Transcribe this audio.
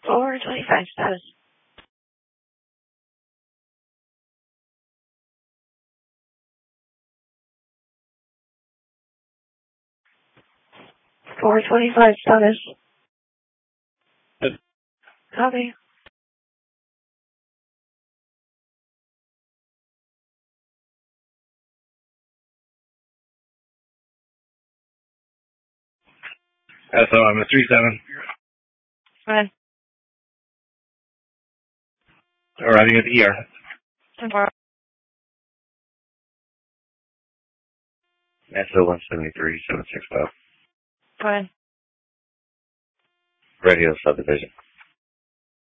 425 status. .425 status. Copy. So I'm a 3-7. Fine. Arriving at the ER. 10-4. SO 173, 765. Fine. Radio subdivision.